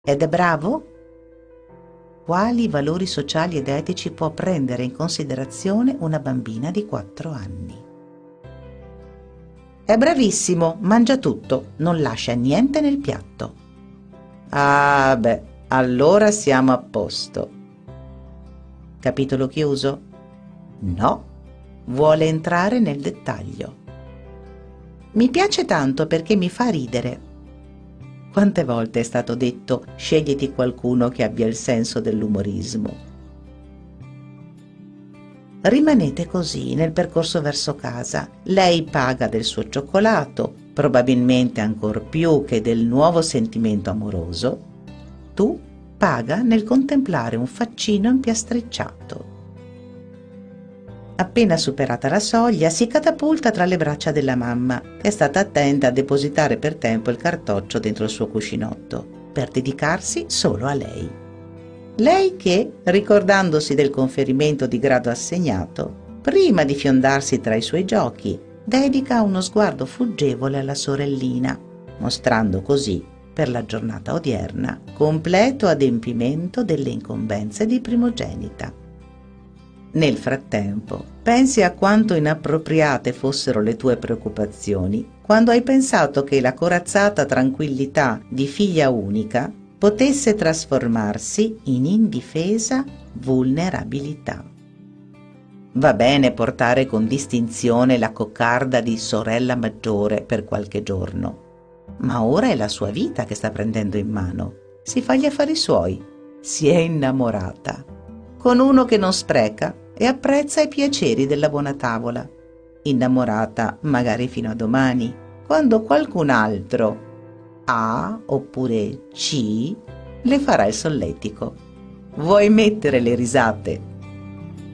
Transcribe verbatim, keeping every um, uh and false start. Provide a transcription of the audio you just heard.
Ed è bravo? Quali valori sociali ed etici può prendere in considerazione una bambina di quattro anni? È bravissimo, mangia tutto, non lascia niente nel piatto. Ah beh, allora siamo a posto. Capitolo chiuso? No, vuole entrare nel dettaglio. Mi piace tanto perché mi fa ridere. Quante volte è stato detto scegliti qualcuno che abbia il senso dell'umorismo? Rimanete così nel percorso verso casa. Lei paga del suo cioccolato, probabilmente ancor più che del nuovo sentimento amoroso. Tu paga nel contemplare un faccino impiastricciato. Appena superata la soglia, si catapulta tra le braccia della mamma, che è stata attenta a depositare per tempo il cartoccio dentro il suo cuscinotto, per dedicarsi solo a lei. Lei che, ricordandosi del conferimento di grado assegnato, prima di fiondarsi tra i suoi giochi, dedica uno sguardo fuggevole alla sorellina, mostrando così, per la giornata odierna, completo adempimento delle incombenze di primogenita. Nel frattempo, pensi a quanto inappropriate fossero le tue preoccupazioni quando hai pensato che la corazzata tranquillità di figlia unica potesse trasformarsi in indifesa vulnerabilità. Va bene portare con distinzione la coccarda di sorella maggiore per qualche giorno, ma ora è la sua vita che sta prendendo in mano. Si fa gli affari suoi, si è innamorata, con uno che non spreca e apprezza i piaceri della buona tavola. Innamorata magari fino a domani, quando qualcun altro, A oppure C, le farà il solletico. Vuoi mettere le risate